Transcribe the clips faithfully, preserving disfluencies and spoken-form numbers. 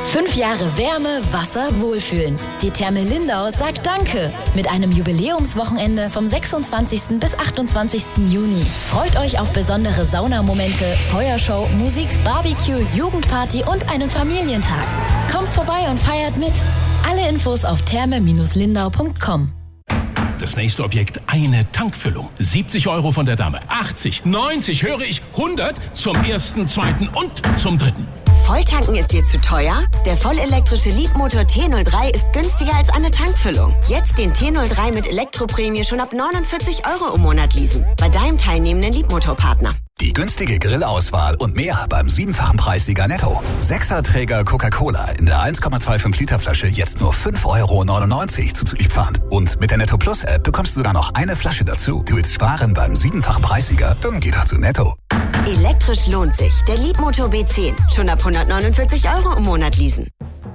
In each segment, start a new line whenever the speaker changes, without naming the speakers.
Fünf Jahre Wärme, Wasser, Wohlfühlen. Die Therme Lindau sagt Danke. Mit einem Jubiläumswochenende vom sechsundzwanzigsten bis achtundzwanzigsten Juni. Freut euch auf besondere Saunamomente, Feuershow, Musik, Barbecue, Jugendparty und einen Familientag. Kommt vorbei und feiert mit. Alle Infos auf therme Bindestrich lindau Punkt com.
Das nächste Objekt, eine Tankfüllung. siebzig Euro von der Dame. achtzig, neunzig, höre ich, hundert zum ersten, zweiten und zum dritten.
Volltanken ist dir zu teuer? Der vollelektrische Leapmotor T null drei ist günstiger als eine Tankfüllung. Jetzt den T null drei mit Elektroprämie schon ab neunundvierzig Euro im Monat leasen. Bei deinem teilnehmenden Leapmotor-Partner.
Die günstige Grillauswahl und mehr beim siebenfachen Preissieger Netto. Sechserträger Coca-Cola in der eins Komma fünfundzwanzig Liter Flasche jetzt nur fünf Euro neunundneunzig zuzüglich Pfand. Und mit der Netto Plus App bekommst du sogar noch eine Flasche dazu. Du willst sparen beim siebenfachen Preissieger? Dann geh doch zu Netto.
Elektrisch lohnt sich. Der Leapmotor B zehn. Schon ab hundertneunundvierzig Euro im Monat leasen.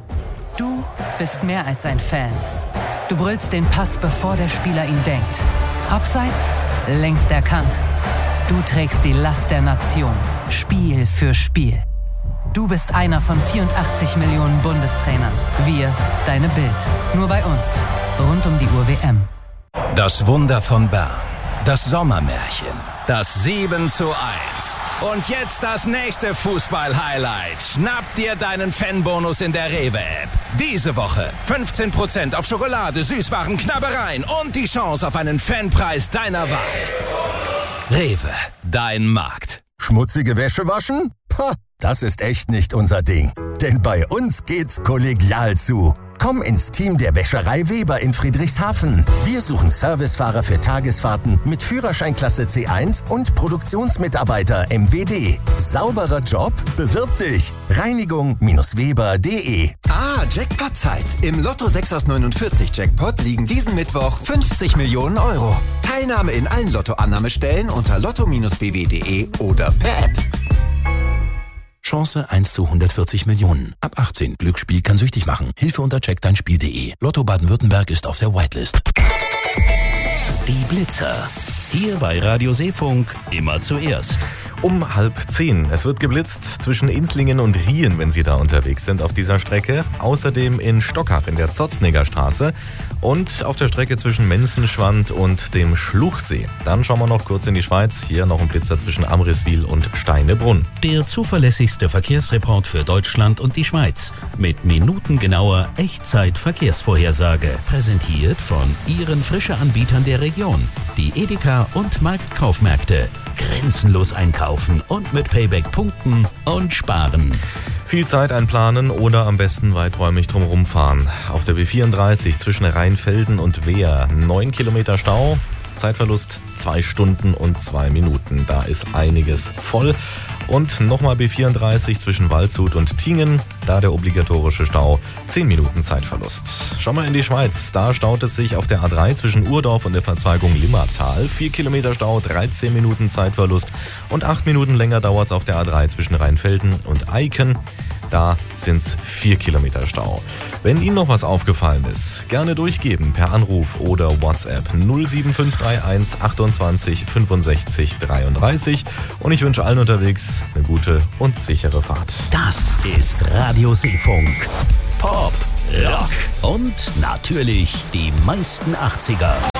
Du bist mehr als ein Fan. Du brüllst den Pass, bevor der Spieler ihn denkt. Abseits, längst erkannt. Du trägst die Last der Nation, Spiel für Spiel. Du bist einer von vierundachtzig Millionen Bundestrainern. Wir, deine Bild. Nur bei uns. Rund um die Uhr W M.
Das Wunder von Bern. Das Sommermärchen. Das sieben zu eins. Und jetzt das nächste Fußball-Highlight. Schnapp dir deinen Fanbonus in der Rewe-App. Diese Woche fünfzehn Prozent auf Schokolade, Süßwaren, Knabbereien und die Chance auf einen Fanpreis deiner Wahl. Rewe, dein Markt.
Schmutzige Wäsche waschen? Pah, das ist echt nicht unser Ding. Denn bei uns geht's kollegial zu. Komm ins Team der Wäscherei Weber in Friedrichshafen. Wir suchen Servicefahrer für Tagesfahrten mit Führerscheinklasse C eins und Produktionsmitarbeiter M W D. Sauberer Job? Bewirb dich. Reinigung Weber punkt de.
Ah, Jackpot-Zeit. Im Lotto sechs aus neunundvierzig Jackpot liegen diesen Mittwoch fünfzig Millionen Euro. Teilnahme in allen Lottoannahmestellen unter lotto Bindestrich b w punkt de oder per App.
Chance eins zu hundertvierzig Millionen. Ab achtzehn. Glücksspiel kann süchtig machen. Hilfe unter check dein Spiel punkt de. Lotto Baden-Württemberg ist auf der Whitelist.
Die Blitzer. Hier bei Radio Seefunk immer zuerst.
Um halb zehn. Es wird geblitzt zwischen Inslingen und Rien, wenn Sie da unterwegs sind auf dieser Strecke. Außerdem in Stockach in der Zotzniger Straße und auf der Strecke zwischen Menzenschwand und dem Schluchsee. Dann schauen wir noch kurz in die Schweiz. Hier noch ein Blitzer zwischen Amriswil und Steinebrunn.
Der zuverlässigste Verkehrsreport für Deutschland und die Schweiz. Mit minutengenauer Echtzeit-Verkehrsvorhersage. Präsentiert von Ihren Frische-Anbietern der Region. Die Edeka und Marktkaufmärkte. Grenzenlos einkaufen und mit Payback punkten und sparen.
Viel Zeit einplanen oder am besten weiträumig drumherum fahren. Auf der B vierunddreißig zwischen Rheinfelden und Wehr neun Kilometer Stau. Zeitverlust zwei Stunden und zwei Minuten. Da ist einiges voll. Und nochmal B vierunddreißig zwischen Waldshut und Tingen. Da der obligatorische Stau. zehn Minuten Zeitverlust. Schau mal in die Schweiz. Da staut es sich auf der A drei zwischen Urdorf und der Verzweigung Limmatal. vier Kilometer Stau, dreizehn Minuten Zeitverlust. Und acht Minuten länger dauert es auf der A drei zwischen Rheinfelden und Eiken. Da sind es vier Kilometer Stau. Wenn Ihnen noch was aufgefallen ist, gerne durchgeben per Anruf oder WhatsApp null sieben fünf drei eins achtundzwanzig fünfundsechzig dreiunddreißig. Und ich wünsche allen unterwegs eine gute und sichere Fahrt.
Das ist Radio Seefunk. Pop, Rock und natürlich die meisten achtziger.